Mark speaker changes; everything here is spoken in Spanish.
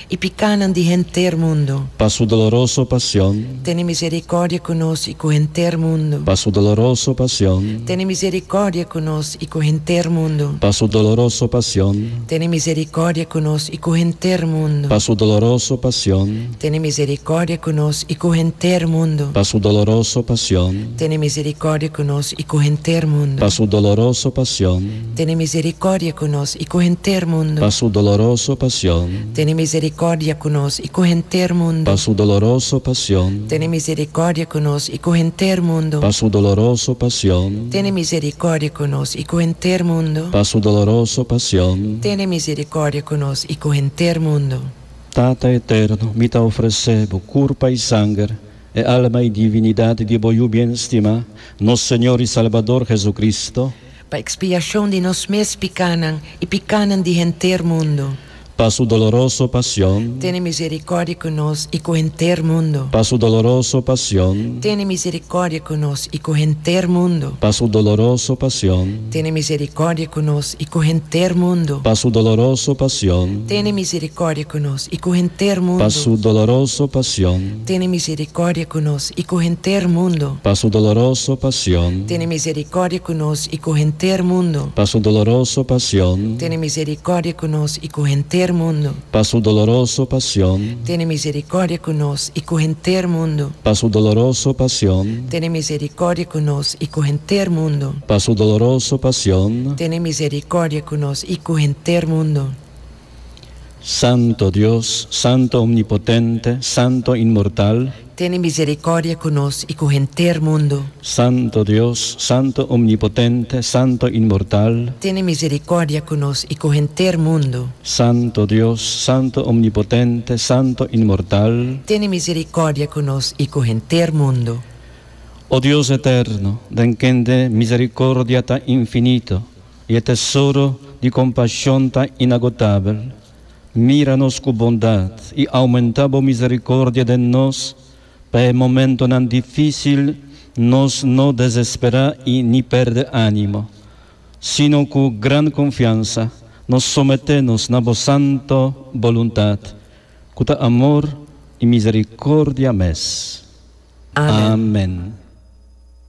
Speaker 1: y picanan di enter mundo.
Speaker 2: Pa' su dolorosa pasión,
Speaker 1: Tiene misericordia con nos y con enter mundo.
Speaker 2: pa' su dolorosa pasión,
Speaker 1: Tiene misericordia con nos y con enter mundo.
Speaker 2: pa' su dolorosa pasión,
Speaker 1: Tiene misericordia con nos y con enter mundo.
Speaker 2: pa' su dolorosa pasión,
Speaker 1: Tiene misericordia con nos y con enter mundo.
Speaker 2: pa' su dolorosa pasión,
Speaker 1: Tiene misericordia con nos y con enter mundo.
Speaker 2: pa' su dolorosa pasión,
Speaker 1: Tiene misericordia con nos y con enter mundo.
Speaker 2: pa' su dolorosa pasión,
Speaker 1: Tiene misericordia con nos y con enter mundo.
Speaker 2: pa' su dolorosa pasión,
Speaker 1: Tiene misericordia con nos y con enter mundo.
Speaker 2: pa' su dolorosa pasión,
Speaker 1: Tiene misericordia con nos y con enter mundo.
Speaker 2: pa' su dolorosa pasión.
Speaker 1: Tiene misericordia con nos y con enter mundo.
Speaker 2: Tata eterno, mi te ofrecebo curpa y sangre, e alma y divinidad de voyu bien estima, nos Señor y Salvador Jesucristo,
Speaker 1: Pa expiación de nos mes picanan y picanan de enter mundo.
Speaker 2: pa' su dolorosa pasión,
Speaker 1: Tiene misericordia con nos y con enter mundo.
Speaker 2: pa' su dolorosa pasión,
Speaker 1: Tiene misericordia con nos y con enter mundo.
Speaker 2: pa' su dolorosa pasión,
Speaker 1: Tiene misericordia con nos y con enter mundo.
Speaker 2: pa' su dolorosa pasión,
Speaker 1: Tiene misericordia con nos y con enter mundo.
Speaker 2: pa' su dolorosa pasión,
Speaker 1: Tiene misericordia con nos y con enter mundo.
Speaker 2: pa' su dolorosa pasión,
Speaker 1: Tiene misericordia con nos y con enter mundo.
Speaker 2: pa' su dolorosa pasión,
Speaker 1: Tiene misericordia con nos y con enter mundo.
Speaker 2: pa' su dolorosa pasión,
Speaker 1: Tiene misericordia con nos y con enter mundo.
Speaker 2: pa' su dolorosa pasión,
Speaker 1: Tiene misericordia con nos y con enter mundo.
Speaker 2: pa' su dolorosa pasión.
Speaker 1: Tiene misericordia con nos y con enter mundo.
Speaker 2: Santo Dios, Santo Omnipotente, Santo Inmortal,
Speaker 1: Tiene misericordia con nos y con enter mundo.
Speaker 2: Santo Dios, Santo Omnipotente, Santo Inmortal,
Speaker 1: Tiene misericordia con nos y con enter mundo.
Speaker 2: Santo Dios, Santo Omnipotente, Santo Inmortal.
Speaker 1: Tiene misericordia con nos y con enter mundo.
Speaker 2: Oh Dios eterno, den quien de misericordia tan infinito y tesoro de compasión tan inagotable, míranos con bondad y aumentabo misericordia de nos, para el momento tan difícil nos no desespera y ni perde ánimo, sino con gran confianza nos sometemos a vos santo voluntad, con amor y misericordia mes.
Speaker 1: Amén.
Speaker 2: Amén.